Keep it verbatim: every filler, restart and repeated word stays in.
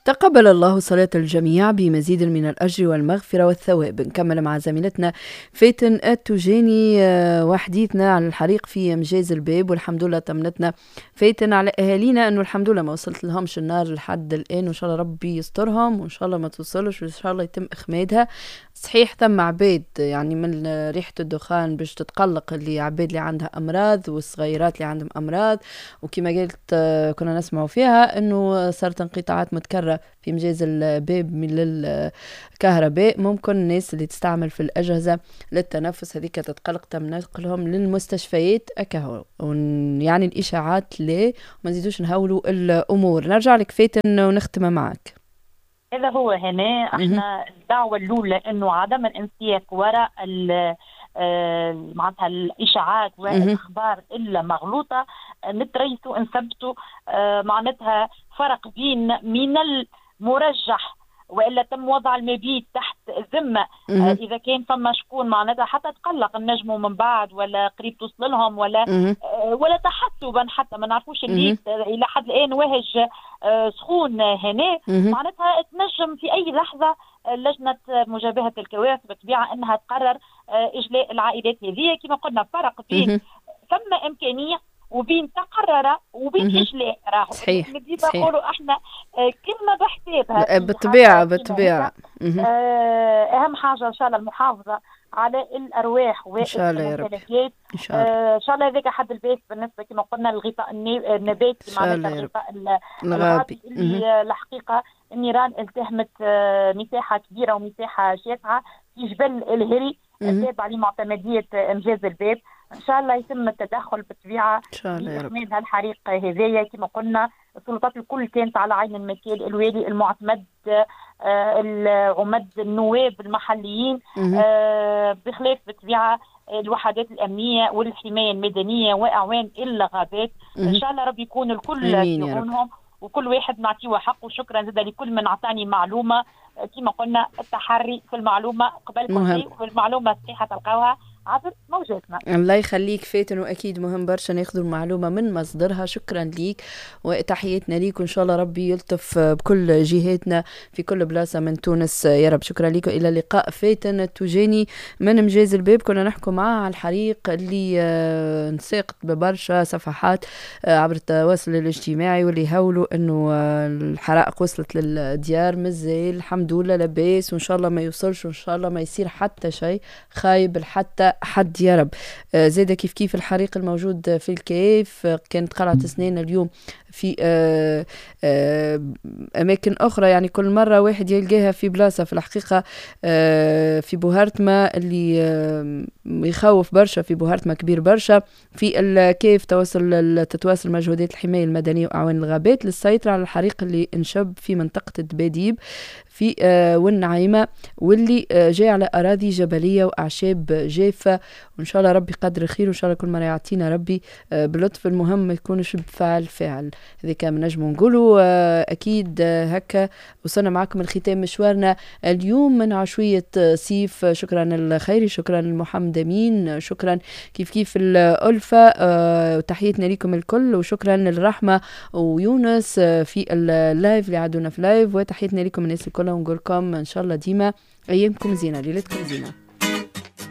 تقبل الله صلاة الجميع بمزيد من الأجر والمغفرة والثواب. نكمل مع زميلتنا فاتن التوجاني وحديثنا عن الحريق في مجاز الباب، والحمد لله طمنتنا فاتن على أهالينا أنه الحمد لله ما وصلت لهمش النار لحد الآن، وإن شاء الله ربي يسترهم وإن شاء الله ما توصلش وإن شاء الله يتم إخمادها. صحيح ثم عباد يعني من ريحة الدخان باش تتقلق، اللي عباد اللي عندها أمراض والصغيرات اللي عندهم أمراض، وكما قلت كنا نسمعوا فيها أنه صارت انقطاعات متكررة في مجاز الباب من الكهرباء. ممكن الناس اللي تستعمل في الأجهزة للتنفس هذيك تتقلق تم نقلهم للمستشفيات أكهو، يعني الإشاعات لا وما نزيدوش نهولوا الأمور. نرجع لك فاتن ونختم معك. هذا هو هنا احنا الدعوة الأولى انه عدم الانسياق وراء معناتها الاشاعات والاخبار الا مغلوطة، نتريثوا نثبتوا معناتها فرق بين من المرجح والا تم وضع المبيت تحت ذمه. آه اذا كان فما شكون معناتها حتى تقلق النجموا من بعد ولا قريب توصل لهم ولا آه ولا تحسبا حتى ما نعرفوش اللي الى حد الان واهج آه سخون هنا، معناتها تنجم في اي لحظه لجنه مجابهه الكوارث بطبيعه انها تقرر آه اجلاء العائلات هذه. كما قلنا فرق بين ثم امكانيه وبين تقرر وبين إجلاء. راهو صحيح صحيح نقولوا احنا آه كلمة بحسابها بالطبيعة بالطبيعة. آه أهم حاجة إن شاء الله المحافظة على الأرواح والممتلكات. إن شاء الله آه إن شاء الله هذاك حد البيت بالنسبة كما قلنا للغطاء النباتي معناتها الغطاء الغابي اللي الحقيقة النيران التهمت آه مساحة كبيرة ومساحة شاسعة في جبل الهري التابع لمعتمدية مجاز الباب. ان شاء الله يتم التدخل بالطبيعه لإخماد هالحريق هذايا. كما قلنا السلطات الكل كانت على عين المكيال، الوالي المعتمد آه العمد النواب المحليين آه بخلاف بالطبيعه الوحدات الامنيه والحمايه المدنيه واعوان الغابات. ان شاء الله ربي يكون الكل في عونهم وكل واحد نعطيه حقه. شكرا زاد لكل من اعطاني معلومه. كما قلنا التحري في المعلومه قبل كل شيء، والمعلومه الصحيحه تلقاوها عبر موجاتنا. الله يخليك فاتن، واكيد مهم برشا ناخذ المعلومه من مصدرها. شكرا ليك وتحياتنا ليك، وان شاء الله ربي يلطف بكل جهاتنا في كل بلاصه من تونس يا رب. شكرا ليك والى اللقاء. فاتن التوجاني من مجاز الباب كنا نحكم معاه على الحريق اللي انساقط ببرشا صفحات عبر التواصل الاجتماعي، واللي هولوا انه الحرائق وصلت للديار. مازال الحمد لله لاباس وان شاء الله ما يوصلش وان شاء الله ما يصير حتى شيء خايب حتى حد يا رب. آه زيدا كيف كيف الحريق الموجود في الكيف آه كانت قلعة سنين اليوم في آه آه أماكن أخرى، يعني كل مرة واحد يلقاها في بلاصة. في الحقيقة آه في بوهارتما اللي آه يخوف برشا، في بوهارتما كبير برشا. في الكيف تواصل تتواصل مجهودات الحماية المدنية وأعوان الغابات للسيطرة على الحريق اللي انشب في منطقة الدباديب في آه والنعيمة، واللي آه جاء على أراضي جبلية وأعشاب جافة. وإن شاء الله ربي قدر خير وإن شاء الله كل مرة يعطينا ربي آه بلطف. المهم ما يكونش بفعل فاعل. هذا كان نجم نقوله. آه أكيد آه هكا وصلنا معكم الختام مشوارنا اليوم من عشوية صيف. شكرا الخيري، شكرا المحمد أمين، شكرا كيف كيف الألفة آه وتحياتنا لكم الكل، وشكرا للرحمة ويونس آه في اللايف اللي عادونا في لايف، وتحياتنا لكم الناس الكل ونقولكم إن شاء الله ديما أيامكم زينة، ليلتكم زينة.